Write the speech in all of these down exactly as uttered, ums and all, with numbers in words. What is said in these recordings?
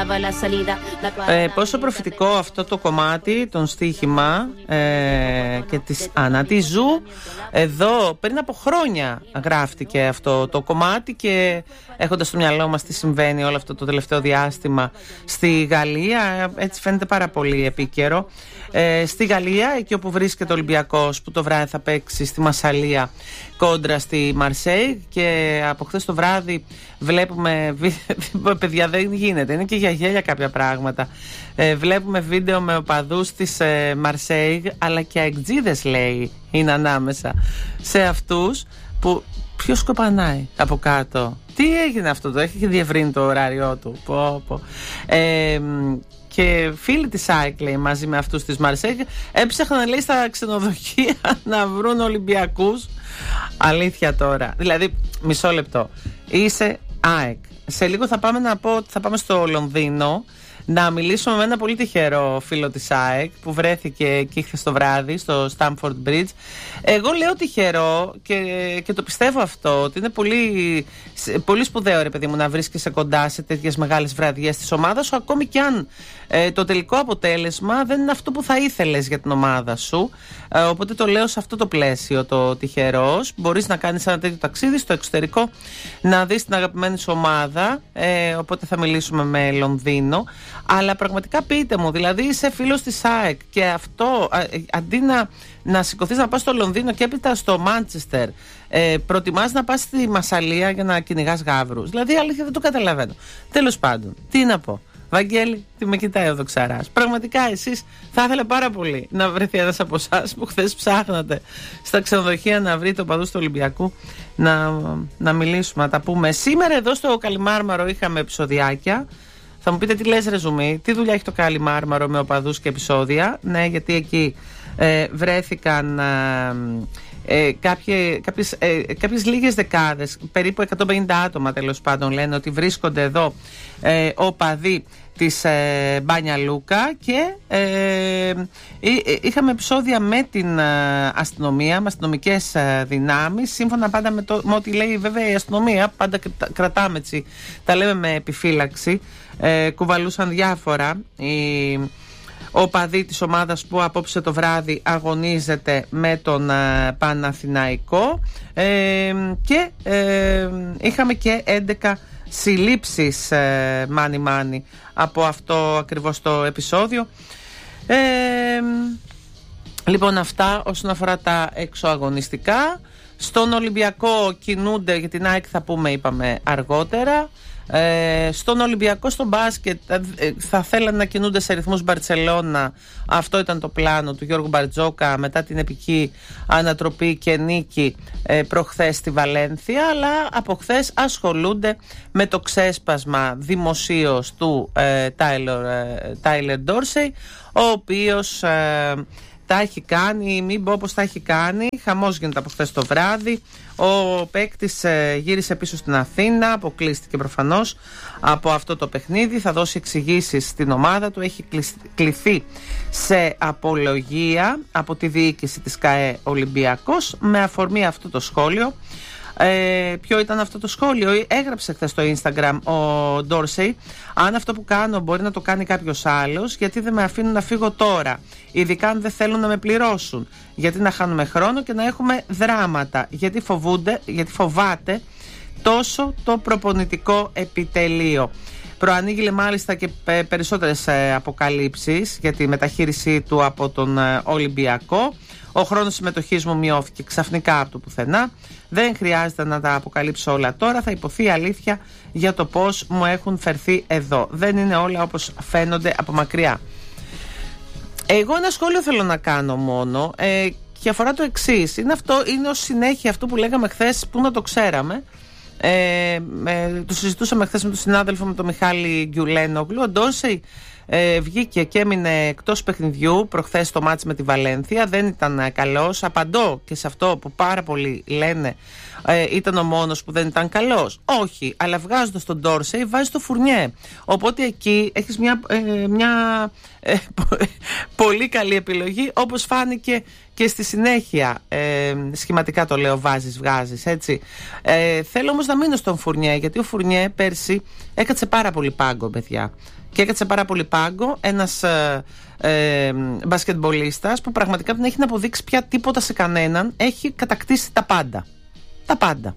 Ε, πόσο προφητικό αυτό το κομμάτι, τον στοίχημα ε, και της Άννα τη Ζου. Εδώ πριν από χρόνια γράφτηκε αυτό το κομμάτι και έχοντας στο μυαλό μας τι συμβαίνει όλο αυτό το τελευταίο διάστημα στη Γαλλία, έτσι φαίνεται πάρα πολύ επίκαιρο. Ε, στη Γαλλία, εκεί όπου βρίσκεται ο Ολυμπιακός, που το βράδυ θα παίξει στη Μασσαλία κόντρα στη Μαρσέη, και από χθες το βράδυ βλέπουμε παιδιά, δεν γίνεται, είναι και για γέλια κάποια πράγματα. ε, βλέπουμε βίντεο με οπαδούς της ε, Μαρσέη, αλλά και αεκτζίδες, λέει, είναι ανάμεσα σε αυτούς που ποιος σκοπανάει από κάτω. Τι έγινε αυτό, το έχει και διευρύνει το ωράριό του. Πω, πω. Ε, Και φίλοι της ΑΕΚ, λέει, μαζί με αυτούς της Μαρσέη, έψαχναν, λέει, στα ξενοδοχεία να βρουν Ολυμπιακούς. Αλήθεια τώρα. Δηλαδή, μισό λεπτό. Είσαι ΑΕΚ. Σε λίγο θα πάμε να πω, θα πάμε στο Λονδίνο να μιλήσουμε με ένα πολύ τυχερό φίλο της ΑΕΚ που βρέθηκε εκεί χθες το βράδυ στο Stamford Bridge. Εγώ λέω τυχερό και, και το πιστεύω αυτό, ότι είναι πολύ, πολύ σπουδαίο, ρε παιδί μου, να βρίσκεσαι κοντά σε τέτοιες μεγάλες βραδιές της ομάδας σου, ακόμη και αν ε, το τελικό αποτέλεσμα δεν είναι αυτό που θα ήθελες για την ομάδα σου. Ε, οπότε το λέω σε αυτό το πλαίσιο, το τυχερός. Μπορείς να κάνεις ένα τέτοιο ταξίδι στο εξωτερικό, να δεις την αγαπημένη σου ομάδα. Ε, οπότε θα μιλήσουμε με Λονδίνο. Αλλά πραγματικά πείτε μου, δηλαδή είσαι φίλος της ΑΕΚ και αυτό, α, αντί να, να σηκωθείς να πας στο Λονδίνο και έπειτα στο Μάντσεστερ, ε, προτιμάς να πας στη Μασσαλία για να κυνηγάς γάβρους. Δηλαδή, αλήθεια, δεν το καταλαβαίνω. Τέλος πάντων, τι να πω. Βαγγέλη, τι με κοιτάει ο Δοξαράς. Πραγματικά εσείς θα ήθελα πάρα πολύ να βρεθεί ένας από εσάς που χθες ψάχνατε στα ξενοδοχεία να βρείτε οπαδούς του Ολυμπιακού, να, να μιλήσουμε, να τα πούμε. Σήμερα εδώ στο Καλιμάρμαρο είχαμε επεισοδιάκια. Θα μου πείτε, τι λες, ρε Ζουμί, τι δουλειά έχει το Καλιμάρμαρο με οπαδούς και επεισόδια? Ναι, γιατί εκεί ε, βρέθηκαν ε, ε, κάποιες, κάποιες, ε, κάποιες λίγες δεκάδες, περίπου εκατόν πενήντα άτομα τέλος πάντων, λένε ότι βρίσκονται εδώ ε, οπαδοί της ε, Μπάνια Λούκα, και ε, ε, είχαμε επεισόδια με την ε, αστυνομία, με αστυνομικές ε, δυνάμεις, σύμφωνα πάντα με, το, με ό,τι λέει βέβαια η αστυνομία. Πάντα κρατάμε, έτσι, τα λέμε με επιφύλαξη. Ε, κουβαλούσαν διάφορα οι οπαδοί της ομάδας που απόψε το βράδυ αγωνίζεται με τον ε, Παναθηναϊκό, ε, και ε, είχαμε και έντεκα συλλήψεις ε, μάνι μάνι από αυτό ακριβώς το επεισόδιο. ε, Λοιπόν, αυτά όσον αφορά τα εξωαγωνιστικά. Στον Ολυμπιακό κινούνται, για την ΑΕΚ θα πούμε, είπαμε αργότερα. Ε, στον Ολυμπιακό, στο μπάσκετ, ε, θα θέλανε να κινούνται σε ρυθμούς Μπαρτσελώνα. Αυτό ήταν το πλάνο του Γιώργου Μπαρτζόκα μετά την επική ανατροπή και νίκη ε, προχθές στη Βαλένθια. Αλλά από χθες ασχολούνται με το ξέσπασμα δημοσίως του ε, Τάιλερ Ντόρσεϊ, ο οποίος ε, τα έχει κάνει, μην πω πως τα έχει κάνει. Χαμός γίνεται από χθες το βράδυ. Ο παίκτης ε, γύρισε πίσω στην Αθήνα, αποκλείστηκε προφανώς από αυτό το παιχνίδι. Θα δώσει εξηγήσεις στην ομάδα του. Έχει κληθεί σε απολογία από τη διοίκηση της ΚΑΕ Ολυμπιακός με αφορμή αυτό το σχόλιο. Ε, ποιο ήταν αυτό το σχόλιο? Έγραψε χθες στο Instagram ο Ντόρσεϊ: αν αυτό που κάνω μπορεί να το κάνει κάποιος άλλος, γιατί δεν με αφήνουν να φύγω τώρα, ειδικά αν δεν θέλουν να με πληρώσουν? Γιατί να χάνουμε χρόνο και να έχουμε δράματα? Γιατί φοβούνται, γιατί φοβάται τόσο το προπονητικό επιτελείο. Προανήγγειλε μάλιστα και περισσότερες αποκαλύψεις για τη μεταχείρισή του από τον Ολυμπιακό. Ο χρόνος συμμετοχής μου μειώθηκε ξαφνικά από το πουθενά. Δεν χρειάζεται να τα αποκαλύψω όλα τώρα. Θα υποθεί αλήθεια για το πώς μου έχουν φερθεί εδώ. Δεν είναι όλα όπως φαίνονται από μακριά. Εγώ ένα σχόλιο θέλω να κάνω μόνο, ε, και αφορά το εξής. Είναι, αυτό, είναι ως συνέχεια αυτό που λέγαμε χθες, που να το ξέραμε. Ε, ε, το συζητούσαμε χθες με τον συνάδελφο, με τον Μιχάλη Γκιουλένογλου. Ο Ντόρσεϊ ε, βγήκε και έμεινε εκτός παιχνιδιού προχθές στο μάτς με τη Βαλένθια. Δεν ήταν ε, καλός. Απαντώ και σε αυτό που πάρα πολλοί λένε ε, ήταν ο μόνος που δεν ήταν καλός. Όχι, αλλά βγάζοντας τον Ντόρσεϊ βάζει το Φουρνιέ. Οπότε εκεί έχεις μια, ε, μια ε, πολύ καλή επιλογή, όπως φάνηκε και στη συνέχεια, ε, σχηματικά το λέω, βάζεις, βγάζεις, έτσι. Ε, θέλω όμως να μείνω στον Φουρνιέ, γιατί ο Φουρνιέ πέρσι έκατσε πάρα πολύ πάγκο, παιδιά. Και έκατσε πάρα πολύ πάγκο ένας ε, ε, μπασκετμπολίστας που πραγματικά δεν έχει να αποδείξει πια τίποτα σε κανέναν. Έχει κατακτήσει τα πάντα. Τα πάντα.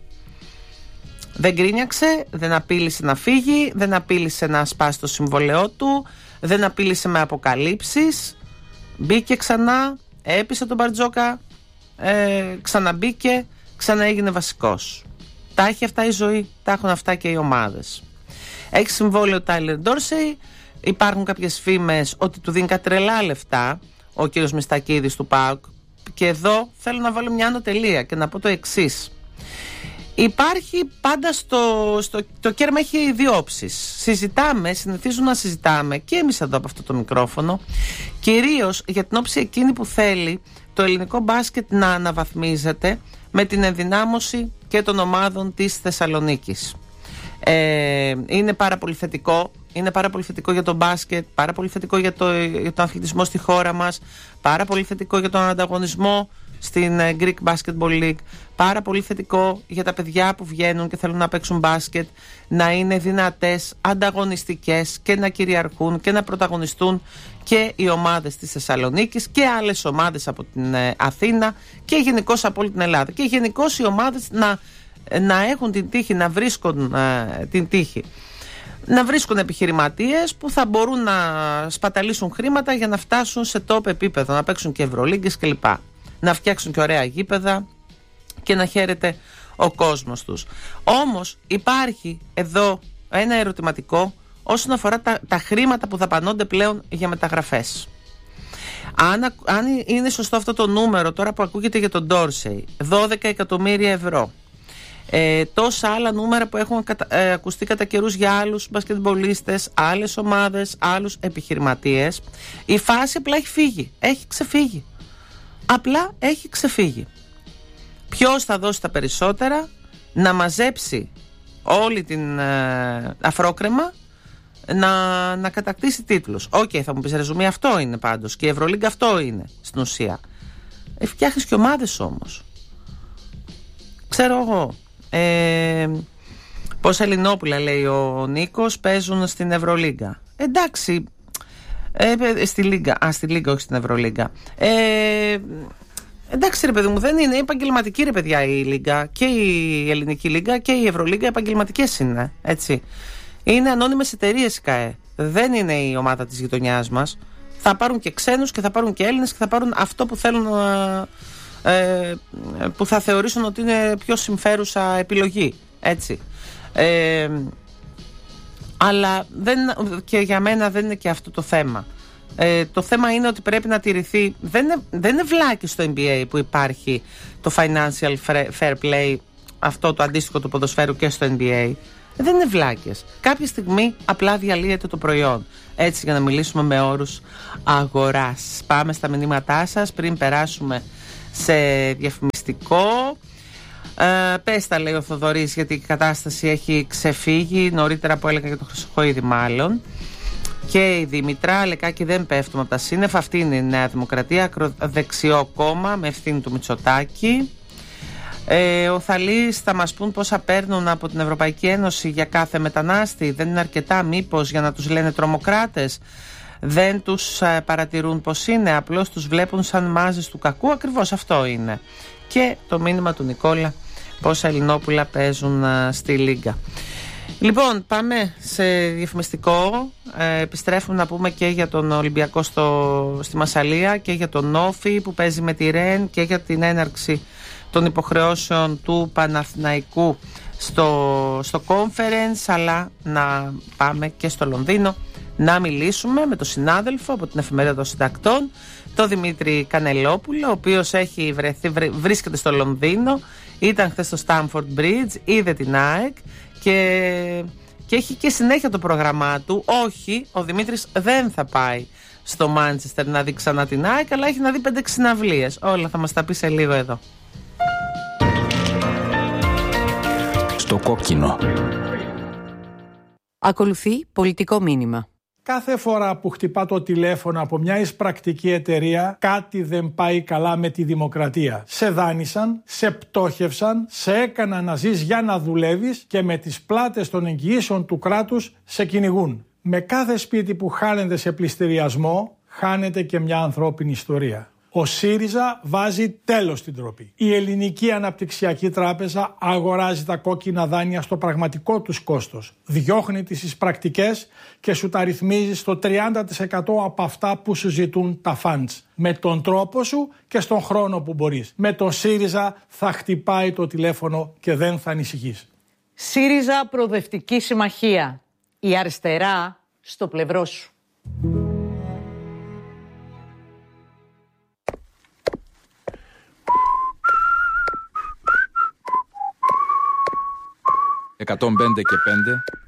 Δεν γκρίνιαξε, δεν απείλησε να φύγει, δεν απείλησε να σπάσει το συμβολαιό του, δεν απείλησε με αποκαλύψεις. Μπήκε ξανά, έπεισε τον Μπαρτζόκα, ε, ξαναμπήκε, ξαναέγινε βασικός. Τα έχει αυτά η ζωή, τα έχουν αυτά και οι ομάδες. Έχει συμβόλαιο ο Τάιλερ Ντόρσεϊ. Υπάρχουν κάποιες φήμες ότι του δίνει τρελά λεφτά ο κύριος Μιστακίδης του ΠΑΟΚ. Και εδώ θέλω να βάλω μια άνω τελεία και να πω το εξής. Υπάρχει πάντα στο, στο το κέρμα έχει δύο όψεις. Συζητάμε, συνηθίζουμε να συζητάμε και εμείς εδώ από αυτό το μικρόφωνο, κυρίως για την όψη εκείνη που θέλει το ελληνικό μπάσκετ να αναβαθμίζεται με την ενδυνάμωση και των ομάδων της Θεσσαλονίκης. Ε, είναι πάρα πολύ θετικό. Είναι πάρα πολύ θετικό για το μπάσκετ, πάρα πολύ θετικό για, το, για τον αθλητισμό στη χώρα μας, πάρα πολύ θετικό για τον ανταγωνισμό στην Greek Basketball League, πάρα πολύ θετικό για τα παιδιά που βγαίνουν και θέλουν να παίξουν μπάσκετ, να είναι δυνατές, ανταγωνιστικές και να κυριαρχούν και να πρωταγωνιστούν και οι ομάδες της Θεσσαλονίκης και άλλες ομάδες από την Αθήνα και γενικώς από όλη την Ελλάδα. Και γενικώς οι ομάδες να, να έχουν την τύχη, να βρίσκουν ε, την τύχη. Να βρίσκουν επιχειρηματίες που θα μπορούν να σπαταλήσουν χρήματα για να φτάσουν σε top επίπεδο, να παίξουν και ευρωλίγκες κλπ. Να φτιάξουν και ωραία γήπεδα και να χαίρεται ο κόσμος τους. Όμως υπάρχει εδώ ένα ερωτηματικό όσον αφορά τα, τα χρήματα που δαπανώνται πλέον για μεταγραφές. Αν, αν είναι σωστό αυτό το νούμερο τώρα που ακούγεται για τον Ντόρσεϊ, δώδεκα εκατομμύρια ευρώ, Ε, τόσα άλλα νούμερα που έχουν κατα, ε, ακουστεί κατά καιρούς για άλλους μπασκετμπολίστες, άλλες ομάδες, άλλους επιχειρηματίες, η φάση απλά έχει φύγει, έχει ξεφύγει. Απλά έχει ξεφύγει. Ποιος θα δώσει τα περισσότερα, να μαζέψει όλη την ε, αφρόκρεμα, να, να κατακτήσει τίτλους. Οκ, okay, θα μου πεις, ρεζουμί, αυτό είναι πάντως, και η Ευρωλίγκα αυτό είναι στην ουσία. Ε, φτιάχνεις και ομάδες όμως. Ξέρω εγώ. Ε, πόσα Ελληνόπουλα, λέει ο Νίκος, παίζουν στην Ευρωλίγκα. Εντάξει, ε, στη Λίγκα, α, στη Λίγκα, όχι στην Ευρωλίγκα. Ε, εντάξει ρε παιδί μου, δεν είναι επαγγελματική ρε παιδιά η Λίγκα, και η Ελληνική Λίγκα και η Ευρωλίγκα επαγγελματικές είναι, έτσι. Είναι ανώνυμες εταιρείες η ΚΑΕ. Δεν είναι η ομάδα της γειτονιάς μας. Θα πάρουν και ξένους και θα πάρουν και Έλληνες και θα πάρουν αυτό που θέλουν, ε, που θα θεωρήσουν ότι είναι πιο συμφέρουσα επιλογή, έτσι. Ε, αλλά δεν, και για μένα δεν είναι και αυτό το θέμα. Ε, το θέμα είναι ότι πρέπει να τηρηθεί. Δεν είναι, δεν είναι βλάκι στο N B A που υπάρχει το financial fair play, αυτό το αντίστοιχο του ποδοσφαίρου, και στο N B A. Δεν είναι βλάκες. Κάποια στιγμή απλά διαλύεται το προϊόν. Έτσι, για να μιλήσουμε με όρους αγοράς. Πάμε στα μηνύματά σας πριν περάσουμε σε διαφημιστικό. Ε, πες τα, λέει ο Θοδωρής, γιατί η κατάσταση έχει ξεφύγει. Νωρίτερα που έλεγα για τον Χρυσοχοΐδη μάλλον. Και η Δήμητρα, λεκάκι, δεν πέφτουμε από τα σύννεφα. Αυτή είναι η Νέα Δημοκρατία, ακροδεξιό κόμμα με ευθύνη του Μητσοτάκη. Ε, ο Θαλής, θα μας πούν πόσα παίρνουν από την Ευρωπαϊκή Ένωση για κάθε μετανάστη. Δεν είναι αρκετά μήπως για να τους λένε τρομοκράτες? Δεν τους ε, παρατηρούν πως είναι, απλώς τους βλέπουν σαν μάζες του κακού. Ακριβώς αυτό είναι. Και το μήνυμα του Νικόλα, πόσα Ελληνόπουλα παίζουν ε, στη Λίγκα. Λοιπόν, πάμε σε διαφημιστικό. ε, Επιστρέφουμε να πούμε και για τον Ολυμπιακό στο, στη Μασσαλία, και για τον Όφη που παίζει με τη Ρεν, και για την έναρξη των υποχρεώσεων του Παναθηναϊκού στο, στο conference. Αλλά να πάμε και στο Λονδίνο να μιλήσουμε με τον συνάδελφο από την Εφημερίδα των Συντακτών, τον Δημήτρη Κανελόπουλο, ο οποίος έχει βρεθεί, βρε, βρίσκεται στο Λονδίνο, ήταν χθες στο Stamford Bridge, είδε την ΑΕΚ και, και έχει και συνέχεια το πρόγραμμά του. Όχι, ο Δημήτρης δεν θα πάει στο Μάντσεστερ να δει ξανά την ΑΕΚ, αλλά έχει να δει πέντε συναυλίες. Όλα θα μας τα πει σε λίγο εδώ. Στο κόκκινο. Ακολουθεί πολιτικό μήνυμα. Κάθε φορά που χτυπά το τηλέφωνο από μια εισπρακτική εταιρεία, κάτι δεν πάει καλά με τη δημοκρατία. Σε δάνεισαν, σε πτώχευσαν, σε έκαναν να ζεις για να δουλεύεις και με τις πλάτες των εγγυήσεων του κράτους σε κυνηγούν. Με κάθε σπίτι που χάνεται σε πληστηριασμό, χάνεται και μια ανθρώπινη ιστορία. Ο ΣΥΡΙΖΑ βάζει τέλος στην ντροπή. Η Ελληνική Αναπτυξιακή Τράπεζα αγοράζει τα κόκκινα δάνεια στο πραγματικό τους κόστος. Διώχνει τις εισπρακτικές και σου τα ρυθμίζει στο τριάντα τοις εκατό από αυτά που σου ζητούν τα funds. Με τον τρόπο σου και στον χρόνο που μπορείς. Με τον ΣΥΡΙΖΑ θα χτυπάει το τηλέφωνο και δεν θα ανησυχείς. ΣΥΡΙΖΑ Προοδευτική Συμμαχία. Η αριστερά στο πλευρό σου. εκατόν πέντε και πέντε